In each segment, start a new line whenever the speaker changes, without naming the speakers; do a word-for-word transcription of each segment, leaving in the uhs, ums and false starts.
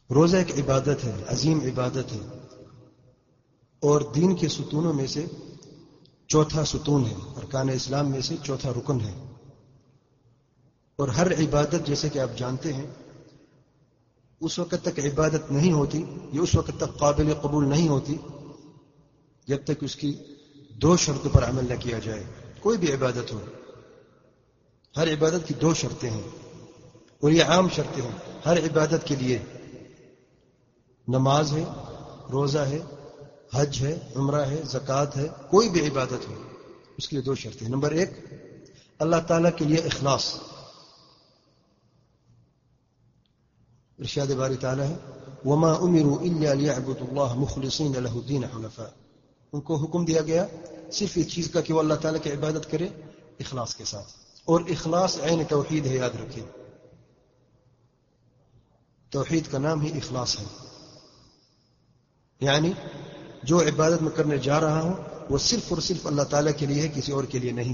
روزہ ایک عبادت ہے، عظیم عبادت ہے، اور دین کے ستونوں میں سے چوتھا ستون ہے، ارکان اسلام میں سے چوتھا رکن ہے. اور ہر عبادت جیسے کہ آپ جانتے ہیں اس وقت تک عبادت نہیں ہوتی، یہ اس وقت تک قابل قبول نہیں ہوتی جب تک اس کی دو شرطوں پر عمل نہ کیا جائے. کوئی بھی عبادت ہو، ہر عبادت کی دو شرطیں ہیں، اور یہ عام شرطیں ہیں ہر عبادت کے لیے. نماز ہے، روزہ ہے، حج ہے، عمرہ ہے، زکوٰۃ ہے، کوئی بھی عبادت ہو اس کے لیے دو شرطیں ہیں. نمبر ایک، اللہ تعالیٰ کے لیے اخلاص. ارشاد باری تعالیٰ ہے وما امروا الا ليعبدوا الله مخلصين له الدين حنفاء. ان کو حکم دیا گیا صرف اس چیز کا کہ وہ اللہ تعالیٰ کی عبادت کرے اخلاص کے ساتھ. اور اخلاص عین توحید ہے، یاد رکھیں. توحید کا نام ہی اخلاص ہے. یعنی جو عبادت میں کرنے جا رہا ہوں وہ صرف اور صرف اللہ تعالیٰ کے لیے ہے، کسی اور کے لیے نہیں.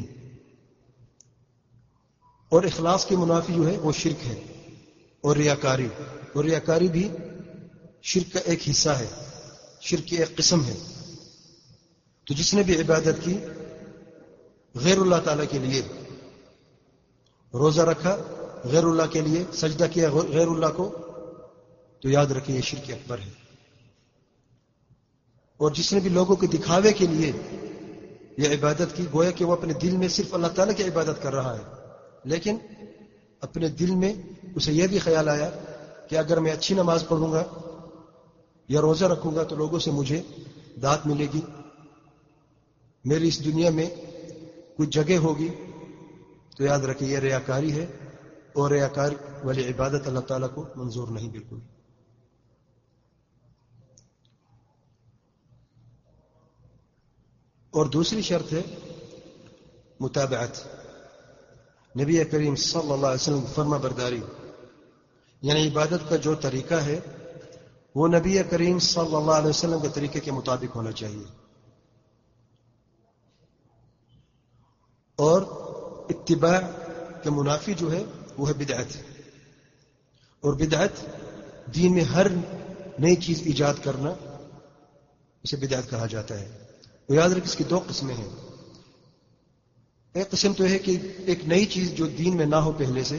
اور اخلاص کی منافی جو ہے وہ شرک ہے اور ریاکاری. اور ریاکاری بھی شرک کا ایک حصہ ہے، شرک کی ایک قسم ہے. تو جس نے بھی عبادت کی غیر اللہ تعالیٰ کے لیے، روزہ رکھا غیر اللہ کے لیے، سجدہ کیا غیر اللہ کو، تو یاد رکھیں یہ شرک اکبر ہے. اور جس نے بھی لوگوں کے دکھاوے کے لیے یہ عبادت کی، گویا کہ وہ اپنے دل میں صرف اللہ تعالیٰ کی عبادت کر رہا ہے، لیکن اپنے دل میں اسے یہ بھی خیال آیا کہ اگر میں اچھی نماز پڑھوں گا یا روزہ رکھوں گا تو لوگوں سے مجھے داد ملے گی، میری اس دنیا میں کچھ جگہ ہوگی. تو یاد رکھیں یہ ریاکاری ہے، اور ریاکار والی عبادت اللہ تعالیٰ کو منظور نہیں بالکل. اور دوسری شرط ہے متابعت، نبی کریم صلی اللہ علیہ وسلم فرما برداری. یعنی عبادت کا جو طریقہ ہے وہ نبی کریم صلی اللہ علیہ وسلم کے طریقے کے مطابق ہونا چاہیے. اور اتباع کے منافی جو ہے وہ ہے بدعت. اور بدعت دین میں ہر نئی چیز ایجاد کرنا، اسے بدعت کہا جاتا ہے. وہ یاد رکھ اس کی دو قسمیں ہیں. ایک قسم تو ہے کہ ایک نئی چیز جو دین میں نہ ہو پہلے سے،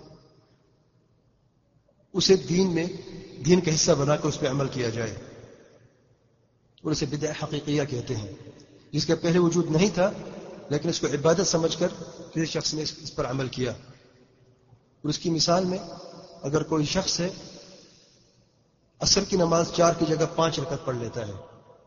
اسے دین میں دین کا حصہ بنا کر اس پہ عمل کیا جائے، اور اسے بدعت حقیقیہ کہتے ہیں. جس کے پہلے وجود نہیں تھا لیکن اس کو عبادت سمجھ کر کسی شخص نے اس پر عمل کیا. اور اس کی مثال میں اگر کوئی شخص ہے عصر کی نماز چار کی جگہ پانچ رکعت پڑھ لیتا ہے،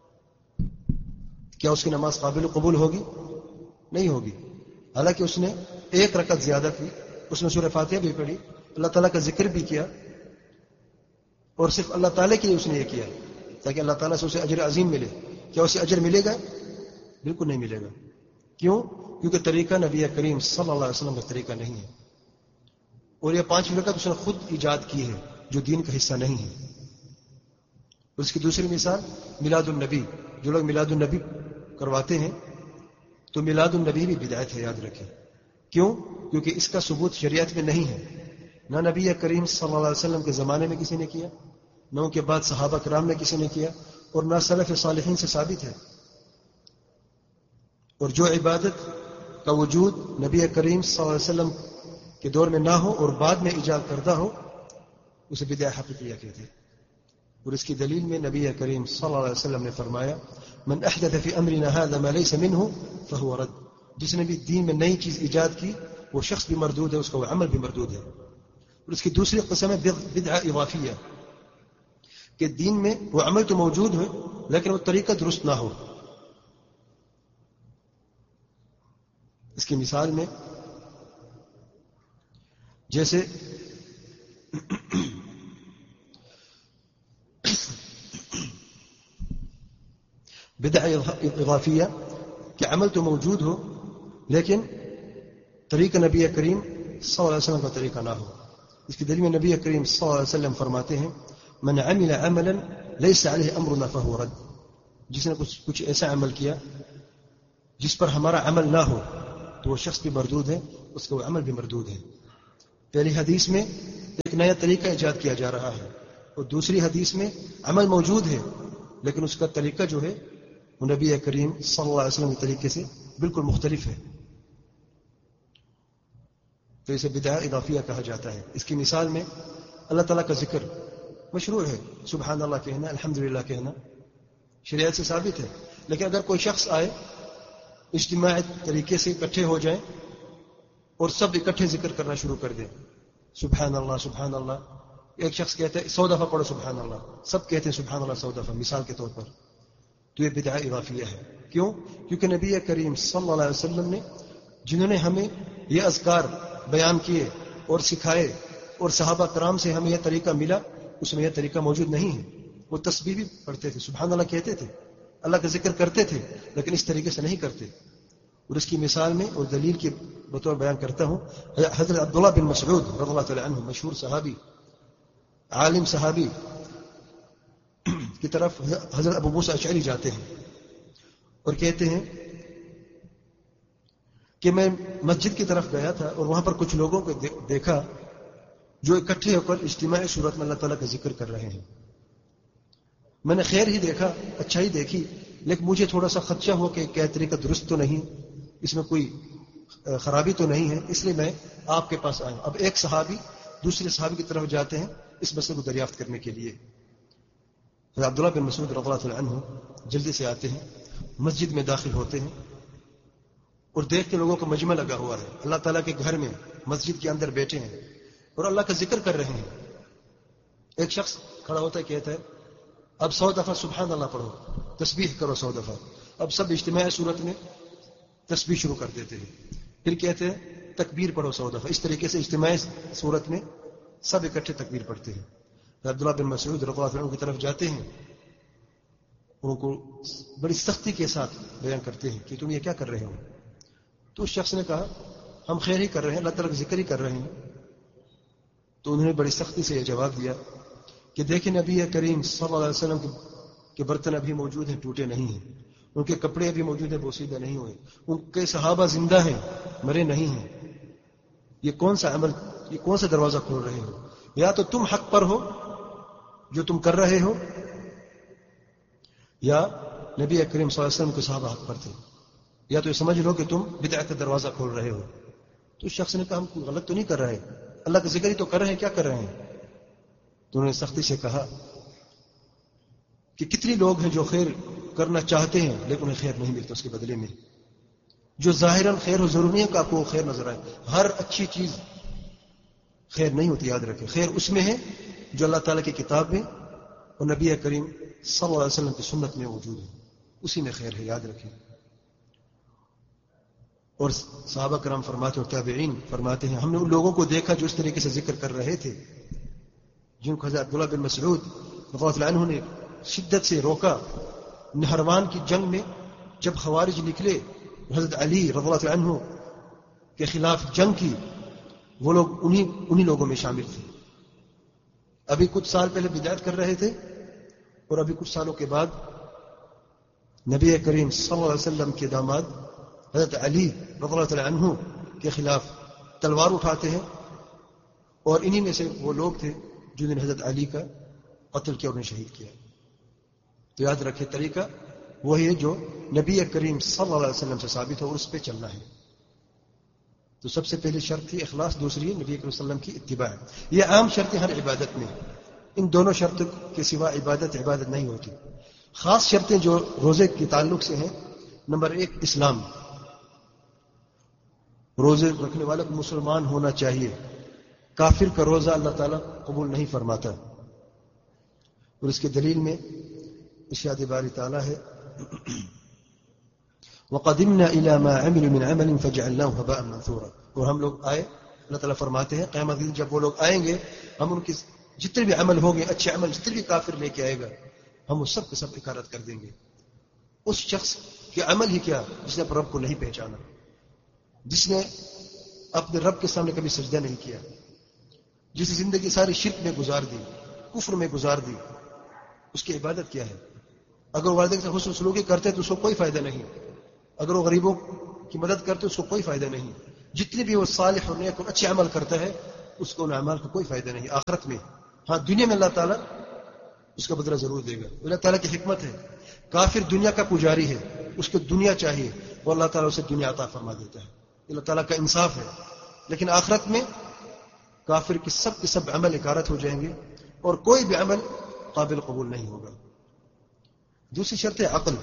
کیا اس کی نماز قابل قبول ہوگی؟ نہیں ہوگی. حالانکہ اس نے ایک رکعت زیادہ کی، اس نے سورہ فاتحہ بھی پڑھی، اللہ تعالیٰ کا ذکر بھی کیا، اور صرف اللہ تعالیٰ کے لیے اس نے یہ کیا تاکہ اللہ تعالیٰ سے اسے اجر عظیم ملے. کیا اسے اجر ملے گا؟ بالکل نہیں ملے گا. کیوں؟ کیونکہ طریقہ نبی کریم صلی اللہ علیہ وسلم کا طریقہ نہیں ہے، اور یہ پانچ رکعت اس نے خود ایجاد کی ہے جو دین کا حصہ نہیں ہے. اس کی دوسری مثال میلاد النبی. جو لوگ میلاد النبی کرواتے ہیں تو میلاد النبی بھی بدعت ہے، یاد رکھیں. کیوں؟ کیونکہ اس کا ثبوت شریعت میں نہیں ہے. نہ نبی کریم صلی اللہ علیہ وسلم کے زمانے میں کسی نے کیا، نہ ان کے بعد صحابہ کرام نے کسی نے کیا، اور نہ سلف صالحین سے ثابت ہے. اور جو عبادت کا وجود نبی کریم صلی اللہ علیہ وسلم کے دور میں نہ ہو اور بعد میں ایجاد کردہ ہو، اسے بدعت حقیقیہ کہتے ہیں. اور اس کی دلیل میں نبی کریم صلی اللہ علیہ وسلم نے فرمایا من احدث فی امرنا هذا ما ليس منه فهو رد. جس نے بھی دین میں نئی چیز ایجاد کی وہ شخص بھی مردود ہے، اس کا وہ عمل بھی مردود ہے. اور اس کی دوسری قسم ہے بدعہ اضافیہ، کہ دین میں وہ عمل تو موجود ہے لیکن وہ طریقہ درست نہ ہو. اس کی مثال میں جیسے بدعہ اضافیہ کہ عمل تو موجود ہو لیکن طریقہ نبی کریم صلی اللہ علیہ وسلم کا طریقہ نہ ہو. اس کی دلیل میں نبی کریم صلی اللہ علیہ وسلم فرماتے ہیں من عمل عملا ليس عليه امرنا فهو رد. جس نے کچھ کچھ ایسا عمل کیا جس پر ہمارا عمل نہ ہو تو وہ شخص بھی مردود ہے، اس کا وہ عمل بھی مردود ہے. پہلی حدیث میں ایک نیا طریقہ ایجاد کیا جا رہا ہے اور دوسری حدیث میں عمل موجود ہے لیکن اس کا طریقہ جو ہے وہ نبی کریم صلی اللہ علیہ وسلم کے طریقے سے بالکل مختلف ہے، تو اسے بدعہ اضافیہ کہا جاتا ہے۔ اس کی مثال میں اللہ تعالیٰ کا ذکر مشروع ہے، سبحان اللہ کہنا، الحمدللہ کہنا شریعت سے ثابت ہے، لیکن اگر کوئی شخص آئے اجتماعی طریقے سے اکٹھے ہو جائیں اور سب اکٹھے ذکر کرنا شروع کر دیں، سبحان اللہ سبحان اللہ، ایک شخص کہتا ہے سو دفعہ پڑھو سبحان اللہ، سب کہتے ہیں سبحان اللہ سو دفعہ مثال کے طور پر، تو یہ بدعہ اضافیہ ہے۔ کیوں؟ کیونکہ نبی کریم صلی اللہ علیہ وسلم نے جنہوں نے ہمیں یہ اذکار بیان کیے اور سکھائے اور صحابہ کرام سے ہمیں یہ طریقہ ملا، اس میں یہ طریقہ موجود نہیں ہے۔ وہ تسبیح بھی پڑھتے تھے، سبحان اللہ کہتے تھے، اللہ کا ذکر کرتے تھے، لیکن اس طریقے سے نہیں کرتے۔ اور اس کی مثال میں اور دلیل کے بطور بیان کرتا ہوں، حضرت عبداللہ بن مسعود رضی اللہ تعالی عنہ، مشہور صحابی، عالم صحابی کی طرف حضرت ابو موسیٰ اشعری جاتے ہیں اور کہتے ہیں کہ میں مسجد کی طرف گیا تھا اور وہاں پر کچھ لوگوں کو دیکھا جو اکٹھے ہو کر اجتماعی صورت میں اللہ تعالیٰ کا ذکر کر رہے ہیں۔ میں نے خیر ہی دیکھا، اچھائی دیکھی، لیکن مجھے تھوڑا سا خدشہ ہو کہ کیا طریقہ درست تو نہیں، اس میں کوئی خرابی تو نہیں ہے، اس لیے میں آپ کے پاس آیا۔ اب ایک صحابی دوسرے صحابی کی طرف جاتے ہیں اس مسئلے کو دریافت کرنے کے لیے۔ حضرت عبداللہ بن مسعود رضی اللہ عنہ جلدی سے آتے ہیں، مسجد میں داخل ہوتے ہیں اور دیکھتے لوگوں کا مجمع لگا ہوا ہے، اللہ تعالیٰ کے گھر میں مسجد کے اندر بیٹھے ہیں اور اللہ کا ذکر کر رہے ہیں۔ ایک شخص کھڑا ہوتا ہے، کہتا ہے اب سو دفعہ سبحان اللہ پڑھو، تسبیح کرو سو دفعہ۔ اب سب اجتماعی صورت میں تسبیح شروع کر دیتے ہیں، پھر کہتے ہیں تکبیر پڑھو سو دفعہ۔ اس طریقے سے اجتماعی صورت میں سب اکٹھے تکبیر پڑھتے ہیں۔ عبداللہ بن مسعود رضی اللہ عنہ کی طرف جاتے ہیں، ان کو بڑی سختی کے ساتھ بیان کرتے ہیں کہ تم یہ کیا کر رہے ہو؟ تو اس شخص نے کہا ہم خیر ہی کر رہے ہیں، اللہ تعالیٰ کا ذکر ہی کر رہے ہیں۔ تو انہوں نے بڑی سختی سے یہ جواب دیا کہ دیکھیں نبی کریم صلی اللہ علیہ وسلم کے برتن ابھی موجود ہیں، ٹوٹے نہیں ہیں، ان کے کپڑے ابھی موجود ہیں، بوسیدہ نہیں ہوئے، ان کے صحابہ زندہ ہیں، مرے نہیں ہیں۔ یہ کون سا عمل، یہ کون سا دروازہ کھول رہے ہو؟ یا تو تم حق پر ہو جو تم کر رہے ہو، یا نبی کریم صلی اللہ علیہ وسلم کے صحابہ حق پر تھے، یا تو یہ سمجھ لو کہ تم بدعت کا دروازہ کھول رہے ہو۔ تو اس شخص نے کہا ہم کوئی غلط تو نہیں کر رہے، اللہ کا ذکر ہی تو کر رہے ہیں، کیا کر رہے ہیں؟ تو انہوں نے سختی سے کہا کہ کتنی لوگ ہیں جو خیر کرنا چاہتے ہیں لیکن انہیں خیر نہیں ملتا اس کے بدلے میں۔ جو ظاہراً خیر ہو، ضروری ہے کہ آپ کو خیر نظر آئے، ہر اچھی چیز خیر نہیں ہوتی، یاد رکھیں۔ خیر اس میں ہے جو اللہ تعالیٰ کی کتاب میں اور نبی کریم صلی اللہ علیہ وسلم کی سنت میں موجود ہے، اسی میں خیر ہے، یاد رکھیں۔ اور صحابہ کرام فرماتے ہیں، تابعین فرماتے ہیں، ہم نے ان لوگوں کو دیکھا جو اس طریقے سے ذکر کر رہے تھے، جن کو حضرت عبداللہ بن مسعود رضی اللہ عنہ نے شدت سے روکا۔ نہروان کی جنگ میں جب خوارج نکلے، حضرت علی رضی اللہ عنہ کے خلاف جنگ کی، وہ لوگ انہی انہی لوگوں میں شامل تھے۔ ابھی کچھ سال پہلے بدعت کر رہے تھے اور ابھی کچھ سالوں کے بعد نبی کریم صلی اللہ علیہ وسلم کے داماد حضرت علی رضی اللہ عنہ کے خلاف تلوار اٹھاتے ہیں، اور انہی میں سے وہ لوگ تھے جنہوں نے حضرت علی کا قتل کیا اور انہیں شہید کیا۔ تو یاد رکھے طریقہ وہی ہے جو نبی کریم صلی اللہ علیہ وسلم سے ثابت ہو اور اس پہ چلنا ہے۔ تو سب سے پہلی شرط تھی اخلاص، دوسری ہے نبی کریم صلی اللہ علیہ وسلم کی اتباع۔ یہ عام شرطیں ہر عبادت میں، ان دونوں شرطوں کے سوا عبادت عبادت نہیں ہوتی۔ خاص شرطیں جو روزے کے تعلق سے ہیں، نمبر ایک اسلام، روزے رکھنے والا کو مسلمان ہونا چاہیے۔ کافر کا روزہ اللہ تعالیٰ قبول نہیں فرماتا، اور اس کے دلیل میں ارشاد باری تعالیٰ ہے وَقَدِمْنَا إِلَى مَا عَمِلُوا مِنْ عَمَلٍ فَجَعَلْنَاهُ هَبَاءً مَنْثُورًا۔ اور ہم لوگ آئے، اللہ تعالیٰ فرماتے ہیں قیامت دن جب وہ لوگ آئیں گے، ہم ان کی جتنے بھی عمل ہوں گے، اچھے عمل جتنے بھی کافر لے کے آئے گا، ہم وہ سب کے سب اکارت کر دیں گے۔ اس شخص کے عمل ہی کیا جس نے اپنے رب کو نہیں پہچانا، جس نے اپنے رب کے سامنے کبھی سجدہ نہیں کیا، جس نے زندگی ساری شرک میں گزار دی، کفر میں گزار دی، اس کی عبادت کیا ہے؟ اگر وہ والدین کے ساتھ حسن سلوکی کرتے تو اس کو کوئی فائدہ نہیں، اگر وہ غریبوں کی مدد کرتے اس کو کوئی فائدہ نہیں، جتنے بھی وہ صالح اور نیک اور اچھے عمل کرتا ہے اس کو ان اعمال کا کوئی فائدہ نہیں آخرت میں۔ ہاں دنیا میں اللہ تعالیٰ اس کا بدلہ ضرور دے گا. اللہ تعالیٰ کی حکمت ہے. کافر دنیا کا پجاری ہے, اس کو دنیا چاہیے, وہ اللہ تعالیٰ اسے دنیا عطا فرما دیتا ہے. اللہ تعالیٰ کا انصاف ہے. لیکن آخرت میں کافر کے سب کے سب عمل اکارت ہو جائیں گے اور کوئی بھی عمل قابل قبول نہیں ہوگا. دوسری شرط ہے عقل.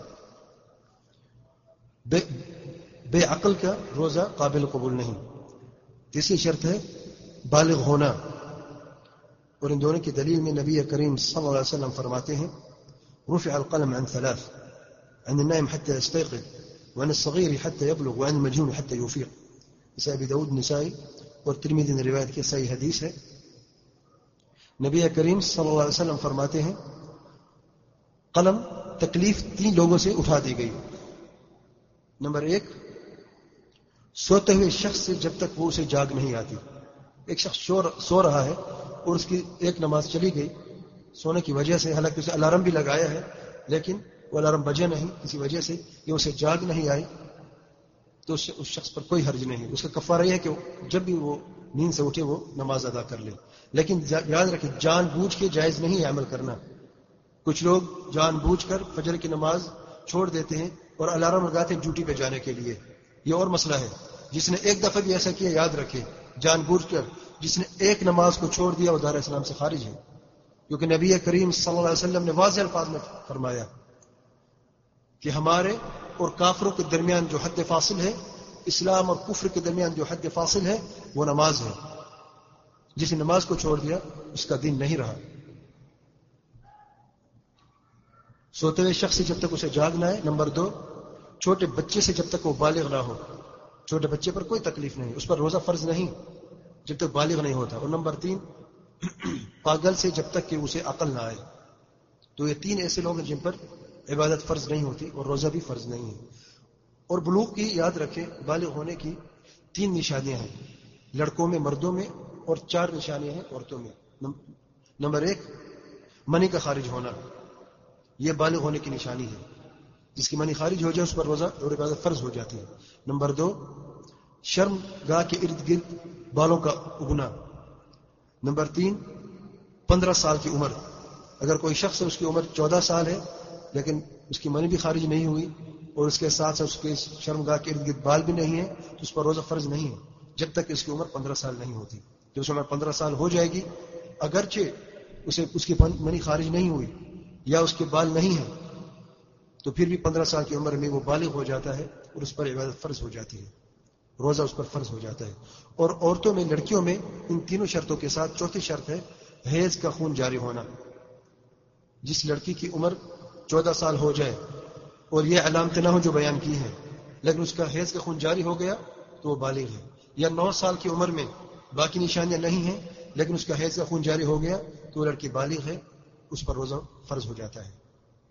بے, بے عقل کا روزہ قابل قبول نہیں. تیسری شرط ہے بالغ ہونا, اور ان دونوں کی دلیل میں نبی کریم صلی اللہ علیہ وسلم فرماتے ہیں رفع القلم عن ثلاث عن النائم حتى يستيقظ وعن الصغير حتى يبلغ وعن المجنون حتى يفيق. اسے ابی داؤد نسائی اور ترمذی نے روایت کی صحیح حدیث ہے. نبی کریم صلی اللہ علیہ وسلم فرماتے ہیں قلم تکلیف تین لوگوں سے اٹھا دی گئی. نمبر ایک, سوتے ہوئے شخص سے جب تک وہ اسے جاگ نہیں آتی. ایک شخص سو رہا ہے اور اس کی ایک نماز چلی گئی سونے کی وجہ سے, حالانکہ اسے الارم بھی لگایا ہے لیکن وہ الارم بجے نہیں, کسی وجہ سے یہ اسے جاگ نہیں آئی, تو اس شخص پر کوئی حرج نہیں. اس کا کفارہ یہ ہے کہ جب بھی وہ نیند سے اٹھے وہ نماز ادا کر لے. لیکن یاد رکھیں جان بوجھ کے جائز نہیں ہے عمل کرنا. کچھ لوگ جان بوجھ کر فجر کی نماز چھوڑ دیتے ہیں اور الارم لگاتے ہیں ڈیوٹی پہ جانے کے لیے. یہ اور مسئلہ ہے. جس نے ایک دفعہ بھی ایسا کیا یاد رکھے جان بوجھ کر جس نے ایک نماز کو چھوڑ دیا وہ دار اسلام سے خارج ہے. کیونکہ نبی کریم صلی اللہ علیہ وسلم نے واضح الفاظ میں فرمایا کہ ہمارے اور کافروں کے درمیان جو حد فاصل ہے, اسلام اور کفر کے درمیان جو حد فاصل ہے وہ نماز ہے. جس نے نماز کو چھوڑ دیا اس کا دین نہیں رہا. سوتے ہوئے شخص سے جب تک اسے جاگنا ہے. نمبر دو, چھوٹے بچے سے جب تک وہ بالغ نہ ہو. چھوٹے بچے پر کوئی تکلیف نہیں, اس پر روزہ فرض نہیں جب تک بالغ نہیں ہوتا. اور نمبر تین, پاگل سے جب تک کہ اسے عقل نہ آئے. تو یہ تین ایسے لوگ ہیں جن پر عبادت فرض نہیں ہوتی اور روزہ بھی فرض نہیں ہے. اور بلوغ کی یاد رکھیں بالغ ہونے کی تین نشانیاں ہیں, لڑکوں میں مردوں میں, اور چار نشانیاں ہیں عورتوں میں. نمبر ایک, منی کا خارج ہونا, یہ بالغ ہونے کی نشانی ہے. جس کی منی خارج ہو جائے اس پر روزہ اور عبادت فرض ہو جاتی ہے. نمبر دو, شرم گاہ کے ارد گرد بالوں کا اگنا. نمبر تین, پندرہ سال کی عمر. اگر کوئی شخص ہے اس کی عمر چودہ سال ہے لیکن اس کی منی بھی خارج نہیں ہوئی اور اس کے ساتھ ساتھ اس کے شرم گاہ کے ارد گرد بال بھی نہیں ہے تو اس پر روزہ فرض نہیں ہے جب تک اس کی عمر پندرہ سال نہیں ہوتی. جب اس عمر پندرہ سال ہو جائے گی اگرچہ اسے اس کی منی خارج نہیں ہوئی یا اس کے بال نہیں ہیں تو پھر بھی پندرہ سال کی عمر میں وہ بالغ ہو جاتا ہے اور اس پر عبادت فرض ہو جاتی ہے, روزہ اس پر فرض ہو جاتا ہے. اور عورتوں میں لڑکیوں میں ان تینوں شرطوں کے ساتھ چوتھی شرط ہے حیض کا خون جاری ہونا. جس لڑکی کی عمر چودہ سال ہو جائے اور یہ علامتیں نہ ہو جو بیان کی ہیں لیکن اس کا حیض کا خون جاری ہو گیا تو وہ بالغ ہے. یا نو سال کی عمر میں باقی نشانیاں نہیں ہیں لیکن اس کا حیض کا خون جاری ہو گیا تو وہ لڑکی بالغ ہے, اس پر روزہ فرض ہو جاتا ہے.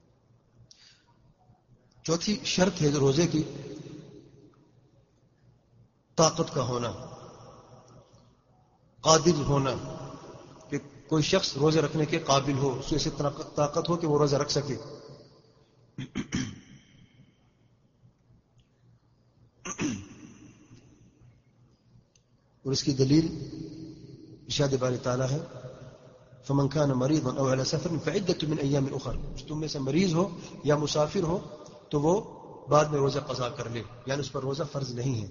چوتھی شرط ہے روزے کی طاقت کا ہونا, قادر ہونا, کہ کوئی شخص روزے رکھنے کے قابل ہو, اس سے طاقت ہو کہ وہ روزہ رکھ سکے. اور اس کی دلیل ارشاد باری تعالیٰ ہے فمن كان مريضا او على سفر فعدة من ايام اخر. تم میں سے مریض ہو یا مسافر ہو تو وہ بعد میں روزہ قضا کر لے, یعنی اس پر روزہ فرض نہیں ہے.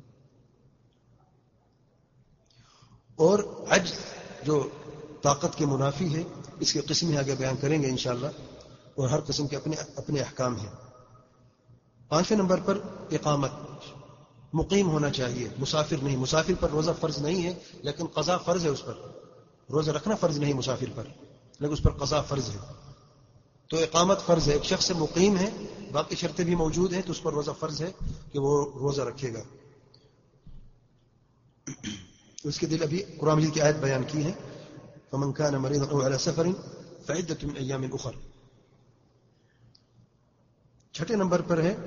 اور عجز جو طاقت کے منافی ہے اس کی قسمیں آگے بیان کریں گے انشاءاللہ, اور ہر قسم کے اپنے اپنے احکام ہیں. پانچویں نمبر پر اقامت, مقیم ہونا چاہیے, مسافر نہیں. مسافر پر روزہ فرض نہیں ہے لیکن قضا فرض ہے اس پر. روزہ رکھنا فرض نہیں مسافر پر لیکن اس پر قضا فرض ہے. تو اقامت فرض ہے, ایک شخص مقیم ہے, باقی شرطیں بھی موجود ہیں تو اس پر روزہ فرض ہے کہ وہ روزہ رکھے گا. اس کے دل ابھی قرآن مجید کی آیت بیان کی ہے فمن كان مريضا او على سفر فعدة من ايام اخر. چھٹے نمبر پر ہے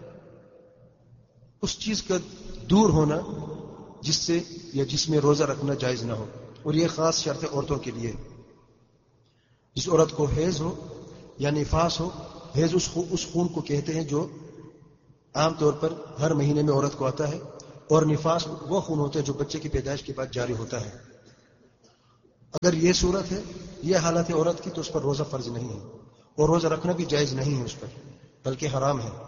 اس چیز کا دور ہونا جس سے یا جس میں روزہ رکھنا جائز نہ ہو, اور یہ خاص شرط ہے عورتوں کے لیے. جس عورت کو حیض ہو یا نفاس ہو, حیض اس خون کو کہتے ہیں جو عام طور پر ہر مہینے میں عورت کو آتا ہے, اور نفاس وہ خون ہوتا ہے جو بچے کی پیدائش کے بعد جاری ہوتا ہے. اگر یہ صورت ہے یہ حالت ہے عورت کی تو اس پر روزہ فرض نہیں ہے، اور روزہ رکھنا بھی جائز نہیں ہے اس پر، بلکہ حرام ہے۔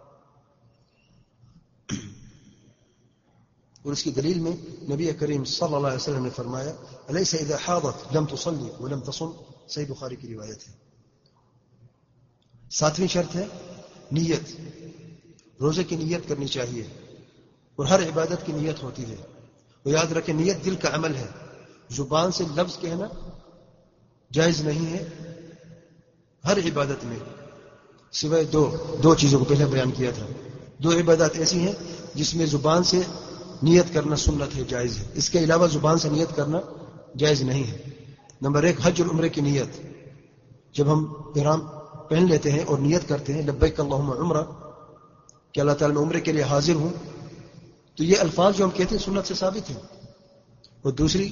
اور اس کی دلیل میں نبی کریم صلی اللہ علیہ وسلم نے فرمایا الیس اذا حاضت لم تصلی ولم تصم، صحیح بخاری کی روایت ہے۔ ساتویں شرط ہے نیت، روزے کی نیت کرنی چاہیے، اور ہر عبادت کی نیت ہوتی ہے، اور یاد رکھیں نیت دل کا عمل ہے، زبان سے لفظ کہنا جائز نہیں ہے ہر عبادت میں، سوائے دو دو چیزوں کو پہلے بیان کیا تھا۔ دو عبادات ایسی ہیں جس میں زبان سے نیت کرنا سنت ہے، جائز ہے، اس کے علاوہ زبان سے نیت کرنا جائز نہیں ہے۔ نمبر ایک حج اور عمرے کی نیت، جب ہم احرام پہن لیتے ہیں اور نیت کرتے ہیں لبیک اللہم عمرہ کہ اللہ تعالیٰ میں عمرے کے لیے حاضر ہوں، تو یہ الفاظ جو ہم کہتے ہیں سنت سے ثابت ہیں۔ اور دوسری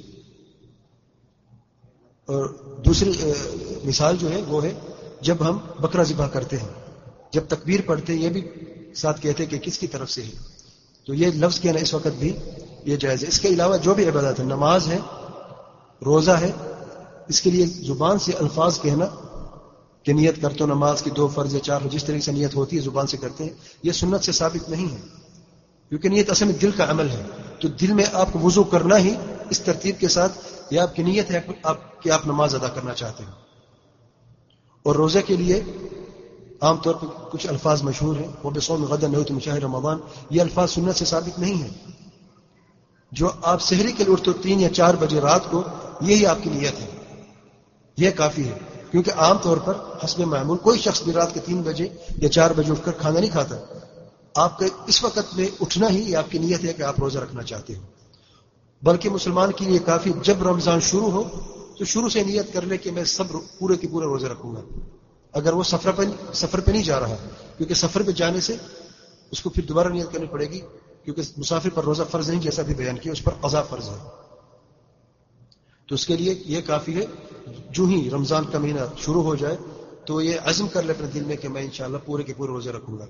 اور دوسری مثال جو ہے وہ ہے جب ہم بکرا ذبح کرتے ہیں، جب تکبیر پڑھتے ہیں یہ بھی ساتھ کہتے ہیں کہ کس کی طرف سے ہے، تو یہ لفظ کہنا اس وقت بھی یہ جائز ہے۔ اس کے علاوہ جو بھی عبادت ہے، نماز ہے، روزہ ہے، اس کے لیے زبان سے الفاظ کہنا کہ نیت کرتے ہو نماز کی دو فرض یا چار، جس طریقے سے نیت ہوتی ہے زبان سے کرتے ہیں، یہ سنت سے ثابت نہیں ہے، کیونکہ نیت اصل میں دل کا عمل ہے۔ تو دل میں آپ کو وضو کرنا ہی اس ترتیب کے ساتھ، یہ آپ کی نیت ہے آپ کہ آپ نماز ادا کرنا چاہتے ہیں۔ اور روزے کے لیے عام طور پر کچھ الفاظ مشہور ہیں، وہ بصوم غدا نویت من شہر رمضان، یہ الفاظ سنت سے ثابت نہیں ہیں۔ جو آپ سحری کے لیے اٹھتے تین یا چار بجے رات کو، یہی آپ کی نیت ہے، یہ کافی ہے، کیونکہ عام طور پر حسب معمول کوئی شخص بھی رات کے تین بجے یا چار بجے اٹھ کر کھانا نہیں کھاتا۔ آپ کے اس وقت میں اٹھنا ہی یہ آپ کی نیت ہے کہ آپ روزہ رکھنا چاہتے ہو۔ بلکہ مسلمان کے لیے کافی جب رمضان شروع ہو تو شروع سے نیت کر لے کہ میں سب پورے کے پورے روزے رکھوں گا، اگر وہ سفر پہ سفر پہ نہیں جا رہا، کیونکہ سفر پہ جانے سے اس کو پھر دوبارہ نیت کرنی پڑے گی، کیونکہ مسافر پر روزہ فرض نہیں، جیسا بھی بیان کیا، اس پر قضا فرض ہے۔ تو اس کے لیے یہ کافی ہے جو ہی رمضان کا مہینہ شروع ہو جائے تو یہ عزم کر لے اپنے دل میں کہ میں انشاءاللہ پورے کے پورے روزے رکھوں گا۔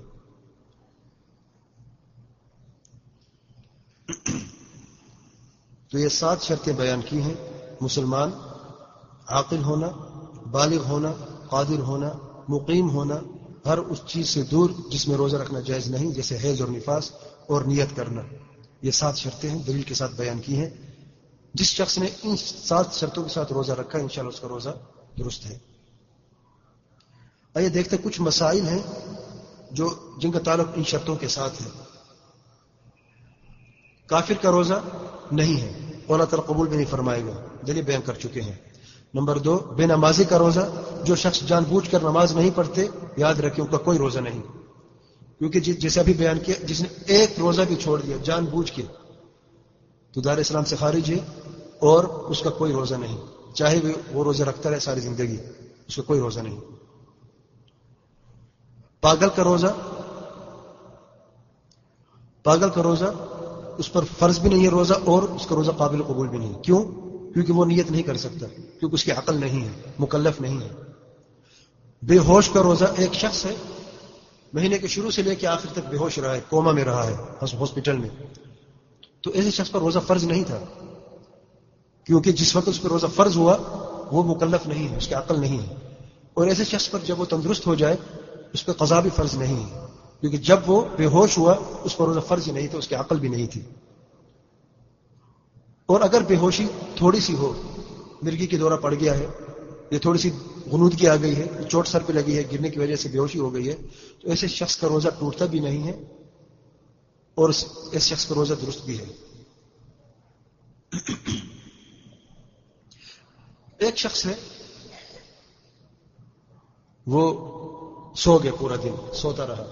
تو یہ سات شرطیں بیان کی ہیں، مسلمان عاقل ہونا، بالغ ہونا، قادر ہونا، مقیم ہونا، ہر اس چیز سے دور جس میں روزہ رکھنا جائز نہیں، جیسے حیض اور نفاس، اور نیت کرنا، یہ سات شرطیں ہیں دلیل کے ساتھ بیان کی ہیں۔ جس شخص نے ان سات شرطوں کے ساتھ روزہ رکھا ہے انشاءاللہ اس کا روزہ درست ہے۔ آئیے دیکھتے ہیں کچھ مسائل ہیں جو جن کا تعلق ان شرطوں کے ساتھ ہے۔ کافر کا روزہ نہیں ہے، اللہ تعالیٰ قبول بھی نہیں فرمائے گا، دلیل بیان کر چکے ہیں۔ نمبر دو، بے نمازی کا روزہ، جو شخص جان بوجھ کر نماز نہیں پڑھتے یاد رکھیں ان کا کوئی روزہ نہیں، کیونکہ جیسے ابھی بیان کیا جس نے ایک روزہ بھی چھوڑ دیا جان بوجھ کے تو دار اسلام سے خارج ہے، اور اس کا کوئی روزہ نہیں، چاہے وہ روزہ رکھتا رہے ساری زندگی، اس کا کوئی روزہ نہیں۔ پاگل کا روزہ، پاگل کا روزہ اس پر فرض بھی نہیں ہے روزہ، اور اس کا روزہ قابل قبول بھی نہیں۔ کیوں؟ کیونکہ وہ نیت نہیں کر سکتا، کیونکہ اس کی عقل نہیں ہے، مکلف نہیں ہے۔ بے ہوش کا روزہ، ایک شخص ہے مہینے کے شروع سے لے کے آخر تک بے ہوش رہا ہے، کوما میں رہا ہے ہاسپٹل میں، تو ایسے شخص پر روزہ فرض نہیں تھا، کیونکہ جس وقت اس پر روزہ فرض ہوا وہ مکلف نہیں ہے، اس کی عقل نہیں ہے۔ اور ایسے شخص پر جب وہ تندرست ہو جائے اس پہ قضا بھی فرض نہیں ہے، کیونکہ جب وہ بے ہوش ہوا اس پر روزہ فرض ہی نہیں تھا، اس کی عقل بھی نہیں تھی۔ اور اگر بے ہوشی تھوڑی سی ہو، مرگی کی دورہ پڑ گیا ہے، یہ تھوڑی سی غنودگی آ گئی ہے، چوٹ سر پہ لگی ہے، گرنے کی وجہ سے بے ہوشی ہو گئی ہے، تو ایسے شخص کا روزہ ٹوٹتا بھی نہیں ہے، اور اس شخص کا روزہ درست بھی ہے۔ ایک شخص ہے وہ سو گیا، پورا دن سوتا رہا،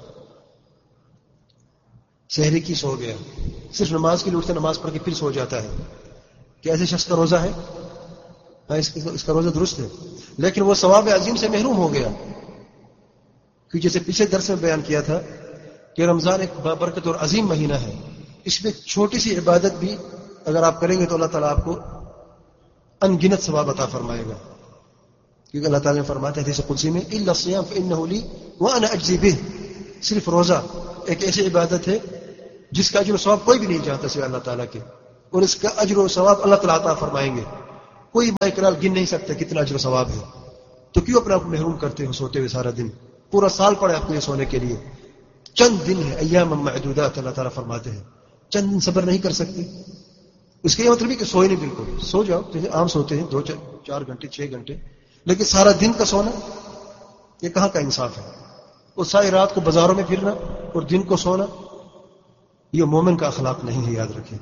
سحری کی سو گیا، صرف نماز کے لیے اٹھتا نماز پڑھ کے پھر سو جاتا ہے، کہ ایسے شخص کا روزہ ہے؟ اس کا روزہ درست ہے، لیکن وہ ثواب عظیم سے محروم ہو گیا، کیونکہ جیسے پچھلے درس میں بیان کیا تھا کہ رمضان ایک بابرکت اور عظیم مہینہ ہے، اس میں چھوٹی سی عبادت بھی اگر آپ کریں گے تو اللہ تعالیٰ آپ کو ان گنت ثواب عطا فرمائے گا، کیونکہ اللہ تعالیٰ نے فرمایا ہے حدیث قدسی میں الا الصيام فانه لي وانا اجزي به، صرف روزہ ایک ایسی عبادت ہے جس کا اجر و ثواب کوئی بھی نہیں جانتا سوائے اللہ تعالیٰ کے، اور اس کا اجر و ثواب اللہ تعالیٰ عطا فرمائیں گے۔ کوئی مائکرال گن نہیں سکتا کتنا اجر و ثواب ہے. تو کیوں اپنے آپ کو محروم کرتے ہو سوتے ہوئے سارا دن؟ پورا سال پڑا ہے آپ کو یہ سونے کے لیے. چند دن ہے، ایام معدودات اللہ تعالیٰ فرماتے ہیں. چند دن صبر نہیں کر سکتے؟ اس کا یہ مطلب ہے کہ سوئے نہیں، بالکل سو جاؤ جیسے عام سوتے ہیں دو چار گھنٹے چھ گھنٹے، لیکن سارا دن کا سونا یہ کہاں کا انصاف ہے؟ اور ساری رات کو بازاروں میں پھرنا اور دن کو سونا، یہ مومن کا اخلاق نہیں ہے، یاد رکھیں.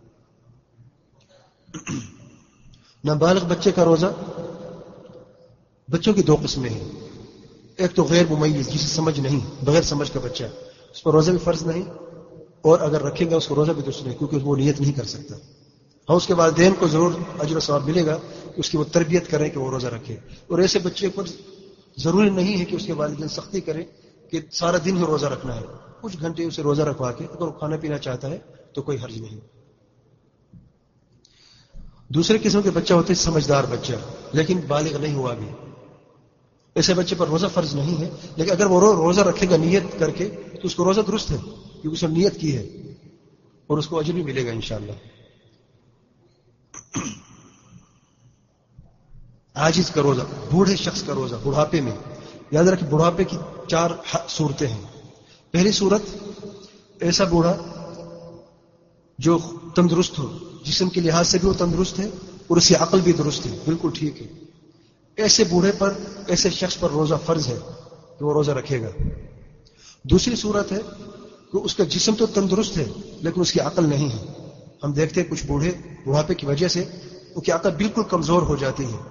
نابالغ بچے کا روزہ، بچوں کی دو قسمیں ہیں. ایک تو غیر ممیز، جسے سمجھ نہیں، بغیر سمجھ کا بچہ، اس پر روزہ بھی فرض نہیں، اور اگر رکھے گا اس کو روزہ بھی درست نہیں، کیونکہ وہ نیت نہیں کر سکتا. ہاں اس کے والدین کو ضرور اجر و ثواب ملے گا کہ اس کی وہ تربیت کریں کہ وہ روزہ رکھے. اور ایسے بچے پر ضروری نہیں ہے کہ اس کے والدین سختی کریں کہ سارا دن ہی روزہ رکھنا ہے. کچھ گھنٹے اسے روزہ رکھوا کے اگر وہ کھانا پینا چاہتا ہے تو کوئی حرج نہیں. دوسرے قسم کے بچہ ہوتے ہیں سمجھدار بچہ، لیکن بالغ نہیں ہوا بھی. ایسے بچے پر روزہ فرض نہیں ہے، لیکن اگر وہ روزہ رکھے گا نیت کر کے تو اس کو روزہ درست ہے، کیونکہ اس نے نیت کی ہے اور اس کو اجر بھی ملے گا انشاءاللہ. عاجز کا روزہ، بوڑھے شخص کا روزہ بڑھاپے میں. یاد رکھیں بڑھاپے کی چار صورتیں ہیں. پہلی صورت ایسا بوڑھا جو تندرست ہو، جسم کے لحاظ سے بھی وہ تندرست ہے اور اس کی عقل بھی درست ہے، بالکل ٹھیک ہے. ایسے بوڑھے پر، ایسے شخص پر روزہ فرض ہے کہ وہ روزہ رکھے گا. دوسری صورت ہے کہ اس کا جسم تو تندرست ہے لیکن اس کی عقل نہیں ہے. ہم دیکھتے ہیں کچھ بوڑھے بڑھاپے کی وجہ سے ان کی عقل بالکل کمزور ہو جاتی ہے،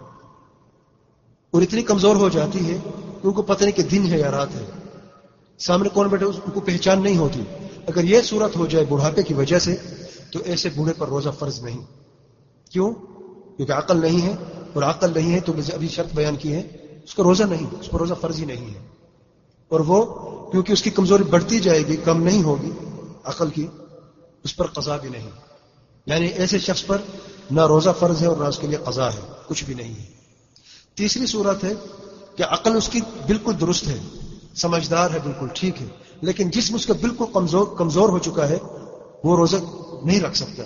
اور اتنی کمزور ہو جاتی ہے کہ ان کو پتہ نہیں کہ دن ہے یا رات ہے، سامنے کون بیٹھے ان کو پہچان نہیں ہوتی. اگر یہ صورت ہو جائے بڑھاپے کی وجہ سے تو ایسے بوڑھے پر روزہ فرض نہیں. کیوں؟ کیونکہ عقل نہیں ہے، اور عقل نہیں ہے تو ابھی شرط بیان کی ہے اس کا روزہ نہیں، اس پر روزہ فرض ہی نہیں ہے. اور وہ کیونکہ اس کی کمزوری بڑھتی جائے گی، کم نہیں ہوگی عقل کی، اس پر قضا بھی نہیں. یعنی ایسے شخص پر نہ روزہ فرض ہے اور نہ اس کے لیے قضا ہے، کچھ بھی نہیں ہے. تیسری صورت ہے کہ عقل اس کی بالکل درست ہے، سمجھدار ہے، بالکل ٹھیک ہے، لیکن جسم اس کا بالکل کمزور کمزور ہو چکا ہے، وہ روزہ نہیں رکھ سکتا،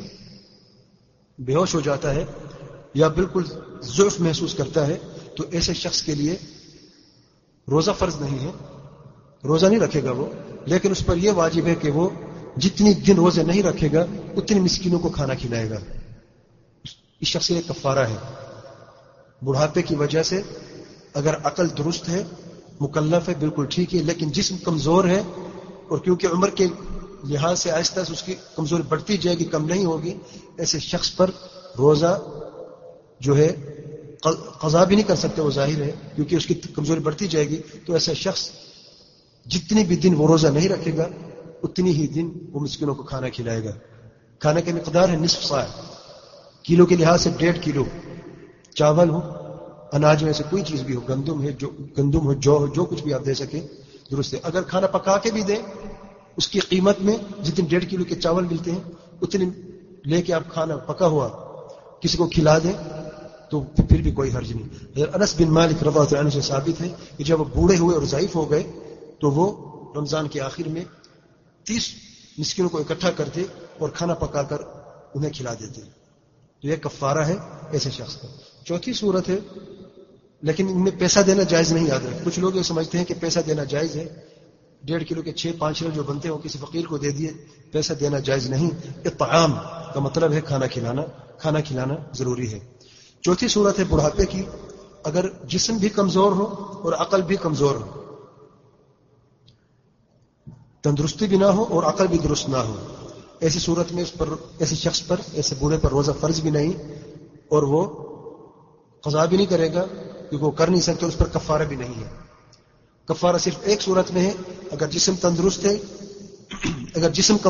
بے ہوش ہو جاتا ہے یا بالکل ضعف محسوس کرتا ہے. تو ایسے شخص کے لیے روزہ فرض نہیں ہے، روزہ نہیں رکھے گا وہ، لیکن اس پر یہ واجب ہے کہ وہ جتنی دن روزے نہیں رکھے گا اتنی مسکینوں کو کھانا کھلائے گا. اس شخص کے کفارہ ہے. بڑھاپے کی وجہ سے اگر عقل درست ہے، مکلف ہے، بالکل ٹھیک ہے، لیکن جسم کمزور ہے، اور کیونکہ عمر کے لحاظ سے آہستہ سے اس کی کمزوری بڑھتی جائے گی، کم نہیں ہوگی، ایسے شخص پر روزہ جو ہے قضا بھی نہیں کر سکتے، وہ ظاہر ہے کیونکہ اس کی کمزوری بڑھتی جائے گی. تو ایسا شخص جتنی بھی دن وہ روزہ نہیں رکھے گا اتنی ہی دن وہ مسکینوں کو کھانا کھلائے گا. کھانے کی مقدار ہے نصف صاع، کلو کے لحاظ سے ڈیڑھ کلو چاول ہو، اناج میں سے کوئی چیز بھی ہو، گندم ہے، جو گندم ہو، جو ہو، جو کچھ بھی آپ دے سکیں درست ہے. اگر کھانا پکا کے بھی دیں اس کی قیمت میں جتنے ڈیڑھ کلو کے چاول ملتے ہیں اتنے لے کے آپ کھانا پکا ہوا کسی کو کھلا دیں تو پھر بھی کوئی حرج نہیں. انس بن مالک رضی اللہ عنہ سے ثابت ہے کہ جب وہ بوڑھے ہوئے اور ضعیف ہو گئے تو وہ رمضان کے آخر میں تیس مسکینوں کو اکٹھا کرتے اور کھانا پکا کر انہیں کھلا دیتے. تو یہ کفارہ ہے ایسے شخص کا. چوتھی صورت ہے، لیکن ان میں پیسہ دینا جائز نہیں. یاد رکھیں کچھ لوگ یہ سمجھتے ہیں کہ پیسہ دینا جائز ہے، ڈیڑھ کلو کے چھ پانچ کلو جو بنتے ہیں وہ کسی فقیر کو دے دیے، پیسہ دینا جائز نہیں. اطعام کا مطلب ہے کھانا کھلانا، کھانا کھلانا ضروری ہے. چوتھی صورت ہے بڑھاپے کی، اگر جسم بھی کمزور ہو اور عقل بھی کمزور ہو، تندرستی بھی نہ ہو اور عقل بھی درست نہ ہو، ایسی صورت میں اس پر، ایسے شخص پر، ایسے بوڑھے پر روزہ فرض بھی نہیں اور وہ قضا بھی نہیں کرے گا کیونکہ وہ کر نہیں سکتے، اس پر کفارہ بھی نہیں ہے. کفارہ صرف ایک صورت میں ہے، اگر جسم تندرست ہے، اگر جسم